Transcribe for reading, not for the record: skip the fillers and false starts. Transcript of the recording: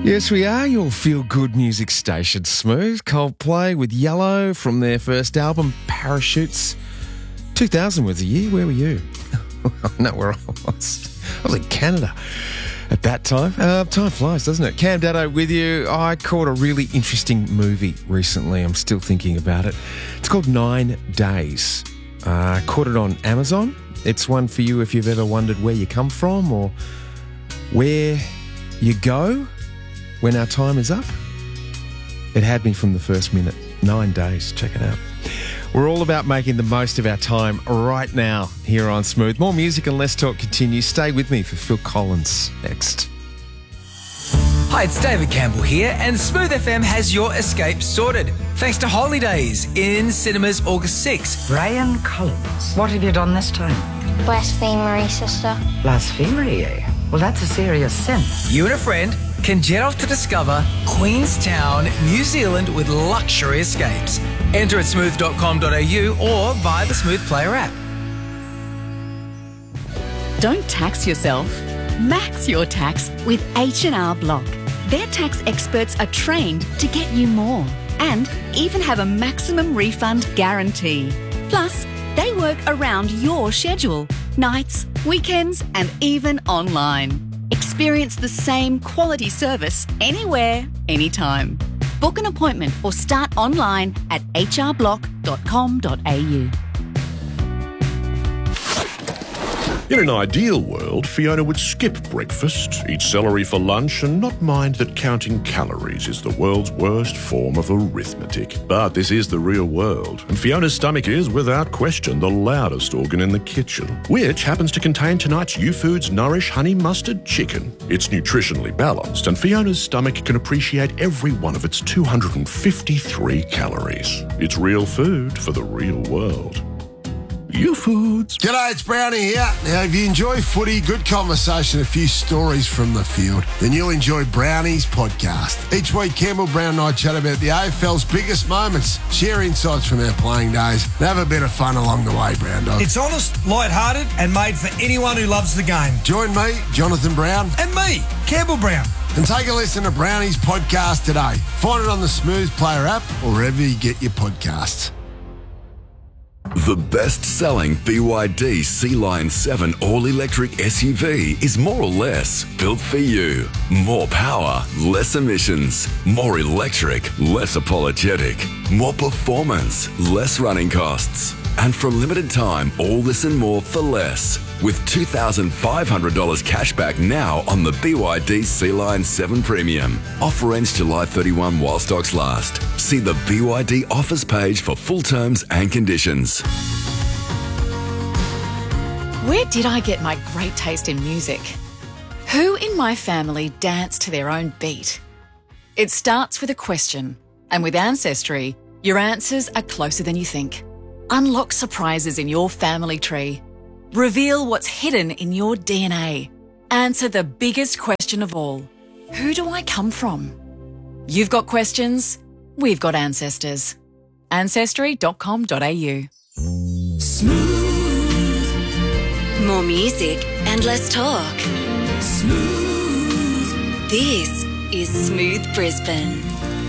Yes, we are your feel-good music station, Smooth. Coldplay with Yellow from their first album, Parachutes. 2000 was the year. Where were you? I know where I was. I was in Canada at that time. Time flies, doesn't it? Cam Daddo with you. I caught a really interesting movie recently. I'm still thinking about it. It's called 9 Days. Caught it on Amazon. It's one for you if you've ever wondered where you come from or where you go when our time is up. It had me from the first minute. 9 days. Check it out. We're all about making the most of our time right now here on Smooth. More music and less talk continues. Stay with me for Phil Collins next. Hi, it's David Campbell here, and Smooth FM has your escape sorted. Thanks to Holidays in cinemas August 6th. Brian Collins, what have you done this time? Blasphemery, sister. Blasphemy, eh? Well, that's a serious sin. You and a friend can jet off to discover Queenstown, New Zealand with luxury escapes. Enter at smooth.com.au or via the Smooth Player app. Don't tax yourself. Max your tax with H&R Block. Their tax experts are trained to get you more and even have a maximum refund guarantee. Plus, they work around your schedule, nights, weekends, and even online. Experience the same quality service anywhere, anytime. Book an appointment or start online at hrblock.com.au. In an ideal world, Fiona would skip breakfast, eat celery for lunch, and not mind that counting calories is the world's worst form of arithmetic. But this is the real world, and Fiona's stomach is, without question, the loudest organ in the kitchen, which happens to contain tonight's YouFoods Nourish Honey Mustard Chicken. It's nutritionally balanced, and Fiona's stomach can appreciate every one of its 253 calories. It's real food for the real world. YouFoods. G'day, it's Brownie here. Now, if you enjoy footy, good conversation, a few stories from the field, then you'll enjoy Brownie's podcast. Each week, Campbell, Brown and I chat about the AFL's biggest moments, share insights from our playing days, and have a bit of fun along the way, Brown Dog. It's honest, light-hearted, and made for anyone who loves the game. Join me, Jonathan Brown. And me, Campbell Brown. And take a listen to Brownie's podcast today. Find it on the Smooth Player app or wherever you get your podcasts. The best-selling BYD Sea Line 7 all-electric SUV is more or less built for you. More power, less emissions. More electric, less apologetic. More performance, less running costs. And for a limited time, all this and more for less. With $2,500 cash back now on the BYD Sea Line 7 Premium. Offer ends July 31 while stocks last. See the BYD offers page for full terms and conditions. Where did I get my great taste in music? Who in my family danced to their own beat? It starts with a question, and with Ancestry, your answers are closer than you think. Unlock surprises in your family tree. Reveal what's hidden in your DNA. Answer the biggest question of all. Who do I come from? You've got questions, we've got ancestors. Ancestry.com.au. Smooth. More music and less talk. Smooth. This is Smooth Brisbane.